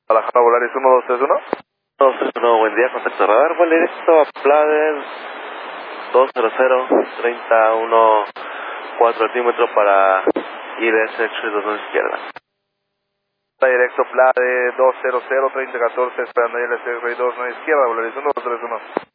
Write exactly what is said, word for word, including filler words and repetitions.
Guadalajara, Volaris uno dos tres uno. dos tres uno, buen día, contacto radar, vuelo directo a Plader dos cero cero, treinta y uno, cuatro altímetro para I D S X dos izquierda. Está directo Plade dos cero cero, treinta catorce, esperando I L S dos izquierda, Volaris uno dos tres uno.